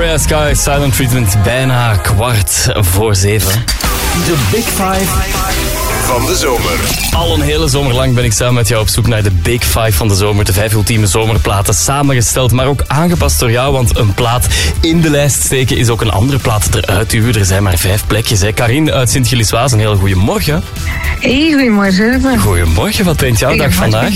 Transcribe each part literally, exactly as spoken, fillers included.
Freya Sky, Silent Treatment, bijna kwart voor zeven. De Big Five van de zomer. Al een hele zomer lang ben ik samen met jou op zoek naar de Big Five van de zomer. De vijf ultieme zomerplaten, samengesteld, maar ook aangepast door jou. Want een plaat in de lijst steken is ook een andere plaat eruit duwen. Er zijn maar vijf plekjes. Hè. Karin uit Sint-Gilles-Waas, een hele goede morgen. Hey, goedemorgen. Goedemorgen, wat bent jouw dag vandaag?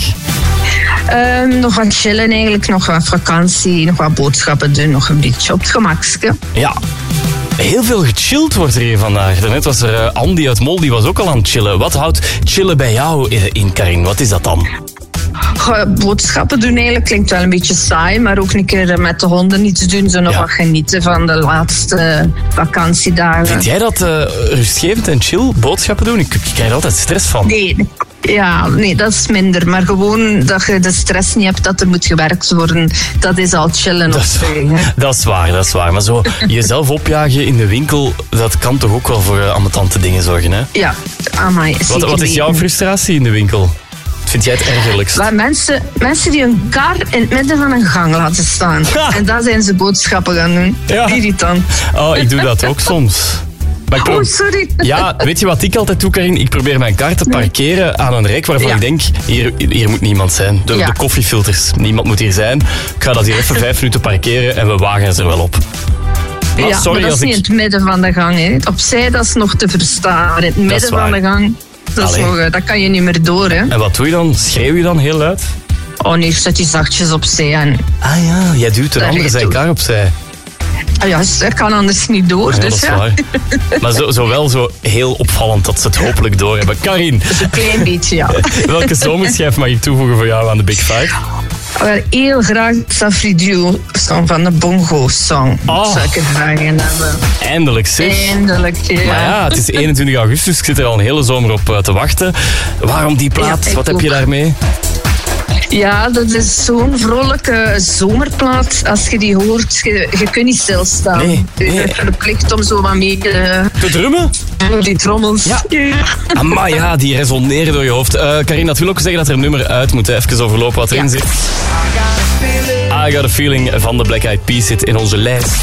Um, nog wat chillen eigenlijk, nog wat vakantie, nog wat boodschappen doen, nog een beetje op het gemakske. Ja. Heel veel gechilled wordt er hier vandaag. Daarnet was er uh, Andy uit Mol, die was ook al aan het chillen. Wat houdt chillen bij jou in, Karin? Wat is dat dan? Goh, boodschappen doen eigenlijk klinkt wel een beetje saai, maar ook een keer met de honden iets doen, zo nog ja. wat genieten van de laatste vakantiedagen. Vind jij dat uh, rustgevend en chill, boodschappen doen? Ik, ik krijg er altijd stress van. Nee, ja, nee, dat is minder. Maar gewoon dat je de stress niet hebt dat er moet gewerkt worden, dat is al chillen dat op zich. Dat is waar, dat is waar. Maar zo jezelf opjagen in de winkel, dat kan toch ook wel voor uh, ambetante dingen zorgen, hè? Ja, amai. Wat, wat is jouw frustratie in de winkel? Vind jij het ergerlijkst? Maar mensen, mensen die hun kar in het midden van een gang laten staan. Ja. En daar zijn ze boodschappen gaan doen. Ja. Irritant. Oh, ik doe dat ook soms. Maar ik oh, sorry. Ja, weet je wat ik altijd doe, Karin? Ik probeer mijn kar te parkeren nee. aan een rek waarvan ja. ik denk, hier, hier moet niemand zijn. De, ja. de koffiefilters, niemand moet hier zijn. Ik ga dat hier even vijf minuten parkeren en we wagen ze er wel op. Maar ja, sorry maar dat is niet ik... in het midden van de gang. Hè. Opzij, dat is nog te verstaan. Maar in het midden van de gang, dat, is nog, dat kan je niet meer door. Hè. En wat doe je dan? Schreeuw je dan heel luid? Oh nee, zet je zachtjes opzij. En... Ah ja, jij duwt een ander zijn kar opzij. Ah ja, dat kan anders niet door. Ja, dus, dat is ja. waar. Maar zo, zo wel zo heel opvallend dat ze het hopelijk doorhebben. Karin. Een klein beetje, ja. Welke zomerschijf mag ik toevoegen voor jou aan de Big Five? Wel, heel graag Safri Duo song van de Bongo Song. Oh. Zou ik het graag in hebben. Eindelijk zeg. Eindelijk, ja. Maar ja, het is eenentwintig augustus. Ik zit er al een hele zomer op uh, te wachten. Waarom die plaat? Ja, Wat heb ook. je daarmee? Ja, dat is zo'n vrolijke zomerplaat. Als je die hoort, je, je kunt niet stilstaan. Nee, nee. Je hebt verplicht om zo wat mee te... Te drummen? Die trommels. Ja. Maar ja, die resoneren door je hoofd. Uh, Karin, dat wil ook zeggen dat er een nummer uit moet. Hè. Even overlopen wat erin ja. zit. I Got A Feeling van de Black Eyed Peas zit in onze lijst.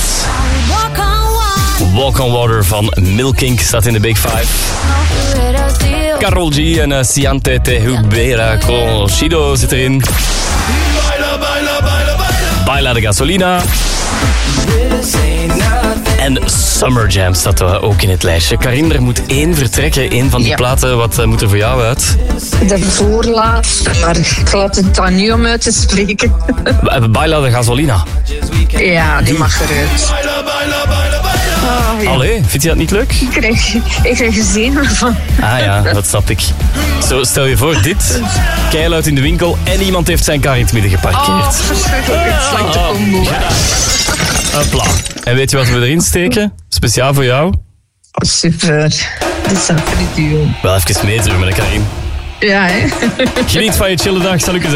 Walk on Water van Milkink staat in de Big Five. Karol G en uh, Siante Te Hubera Conocido zit erin. Baila de Gasolina. En Summer Jam staat uh, ook in het lijstje. Karin, er moet één vertrekken. Één van die ja. platen. Wat uh, moet er voor jou uit? De voorlaatste, maar ik laat het dan niet om uit te spreken. Baila de Gasolina. Ja, die mag eruit. Oh, ja. Allee, vind je dat niet leuk? Ik krijg, ik krijg er zenuwen van. Ah ja, dat snap ik. Zo, stel je voor, dit, keiluid in de winkel en iemand heeft zijn kar in het midden geparkeerd. Oh, verschrikkelijk. Het slechte combo. Hopla. En weet je wat we erin steken? Speciaal voor jou? Oh, super. Dit is een pretty duo. Wel even meedrumen, Karin. Ja, hè? Geniet van je chille dag. Salut.